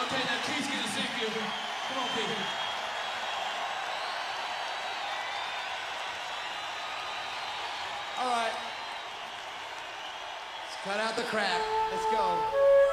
Okay, now Keith's gonna sing for you. Come on, Keith. All right. Let's cut out the crap. Let's go.